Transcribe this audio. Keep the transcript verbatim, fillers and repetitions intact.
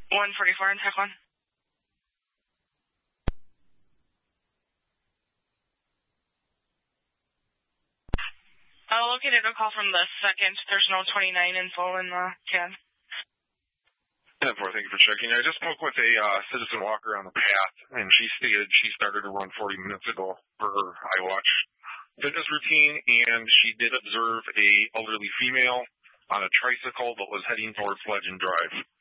one forty-four in Tech one. I located a call from the second. There's no twenty-nine info in the C A D. ten four, thank you for checking. I just spoke with a uh, citizen walker on the path, and she stated she started to run forty minutes ago for her iWatch fitness routine, and she did observe a elderly female on a tricycle that was heading towards Legend Drive.